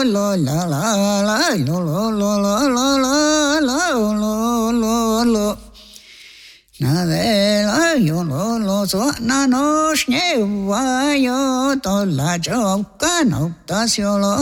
lo la la la lo lo lo lo lo lo lo lo lo na de la yo lo so na no shne wa yo to la cho ka no ta syo lo